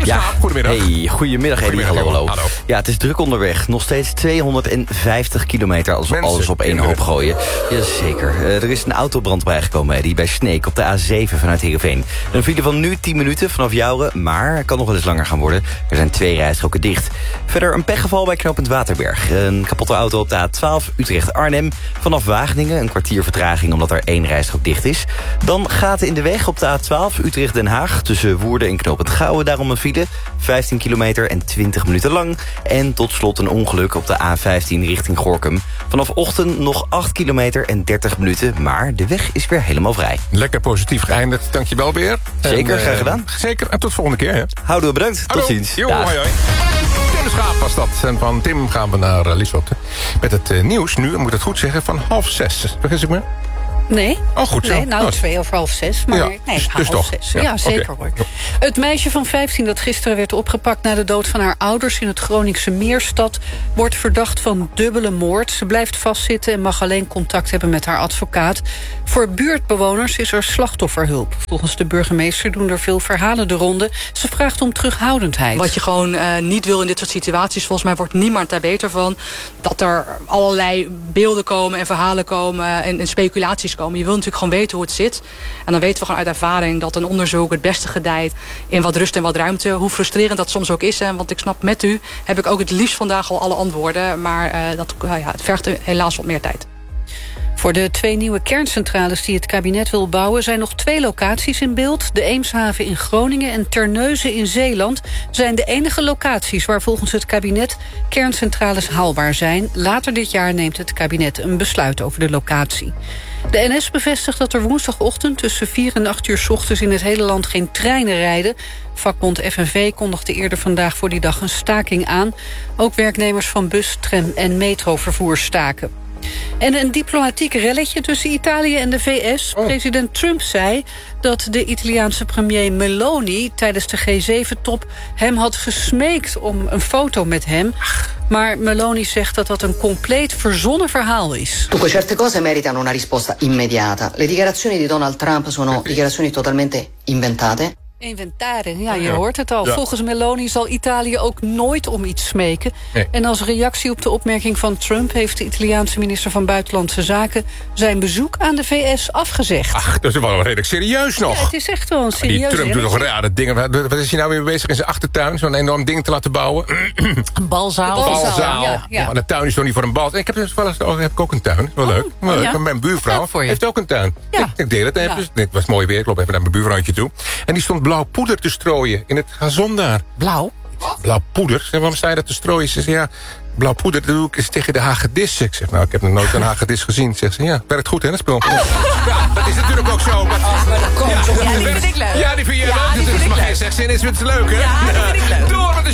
Schaap, goedemiddag. Hey, goedemiddag Eddie, hallo. Ja, het is druk onderweg. Nog steeds 250 kilometer als we alles op één hoop gooien. Jazeker. Er is een autobrand bijgekomen, Eddie, bij Sneek op de A7 vanuit Heerenveen. Een file van nu 10 minuten vanaf Jouren, maar kan nog wel eens langer gaan worden. Er zijn 2 rijstroken dicht. Verder een pechgeval bij knooppunt Waterberg. Een kapotte auto op de A12 Utrecht-Arnhem. Vanaf Wageningen een kwartier vertraging omdat er 1 rijstrook dicht is. Dan gaten in de weg op de A12 Utrecht-Den Haag. Tussen Woerden en knooppunt Gouwen daarom een file. 15 kilometer en 20 minuten lang. En tot slot een ongeluk op de A15 richting Gorinchem. Vanaf ochtend nog 8 kilometer en 30 minuten. Maar de weg is weer helemaal vrij. Lekker positief geëindigd, dankjewel weer. Zeker, graag gedaan. Zeker, en tot volgende keer. Hè. Houden we bedankt, tot ziens. Jo, hoi, hoi. Tim Schaap was dat. En van Tim gaan we naar Lieselotte. Met het nieuws nu, moet het goed zeggen, van 5:30. Vergis ik me? Nee. Oh, goed zo. Nee, nou, 5:45, maar ja, nee, dus toch. 5:30. Ja, zeker hoor. Het meisje van 15 dat gisteren werd opgepakt na de dood van haar ouders in het Groningse Meerstad wordt verdacht van dubbele moord. Ze blijft vastzitten en mag alleen contact hebben met haar advocaat. Voor buurtbewoners is er slachtofferhulp. Volgens de burgemeester doen er veel verhalen de ronde. Ze vraagt om terughoudendheid. Wat je gewoon niet wil in dit soort situaties, volgens mij wordt niemand daar beter van. Dat er allerlei beelden komen en verhalen komen en speculaties komen. Je wil natuurlijk gewoon weten hoe het zit. En dan weten we gewoon uit ervaring dat een onderzoek het beste gedijt in wat rust en wat ruimte. Hoe frustrerend dat soms ook is. Hè? Want ik snap, met u heb ik ook het liefst vandaag al alle antwoorden. Maar het vergt helaas wat meer tijd. Voor de 2 nieuwe kerncentrales die het kabinet wil bouwen zijn nog 2 locaties in beeld. De Eemshaven in Groningen en Terneuzen in Zeeland zijn de enige locaties waar volgens het kabinet kerncentrales haalbaar zijn. Later dit jaar neemt het kabinet een besluit over de locatie. De NS bevestigt dat er woensdagochtend tussen 4 en 8 uur 's ochtends in het hele land geen treinen rijden. Vakbond FNV kondigde eerder vandaag voor die dag een staking aan. Ook werknemers van bus, tram en metrovervoer staken. En een diplomatiek relletje tussen Italië en de VS. President Trump zei dat de Italiaanse premier Meloni tijdens de G7-top hem had gesmeekt om een foto met hem. Maar Meloni zegt dat dat een compleet verzonnen verhaal is. Dunque, certe cose meritano una risposta immediata. Le dichiarazioni di Donald Trump sono dichiarazioni totalmente inventate. Inventaren, ja, je hoort het al. Ja. Volgens Meloni zal Italië ook nooit om iets smeken. Nee. En als reactie op de opmerking van Trump heeft de Italiaanse minister van Buitenlandse Zaken zijn bezoek aan de VS afgezegd. Ach, dat is wel redelijk serieus nog. Ja, het is echt wel een serieus. Die Trump doet nog rare dingen. Wat is hij nou weer bezig in zijn achtertuin? Zo'n enorm ding te laten bouwen. Een balzaal. Ja. Maar de tuin is toch niet voor een bal. Ik heb dus wel eens ook een tuin. Wel leuk. Ja. Mijn buurvrouw heeft ook een tuin. Ja. Ik deel het even. Het was mooi weer. Ik loop even naar mijn buurvrouwtje toe. En die stond blauw poeder te strooien in het gazon daar. Blauw? Blauw poeder? Zeg, waarom sta je dat te strooien? Ze zei, ja, blauw poeder, dat doe ik eens tegen de hagedis. Ik zeg, nou, ik heb nog nooit een hagedis gezien. Zegt ze, ja, werkt goed, hè, dat spul. Ja, dat is natuurlijk ook zo. Maar, die vind ik leuk. Ja, die vind je leuk. Dus er is maar geen seksin, is het leuk, hè? Ja, die vind ik leuk. Door met de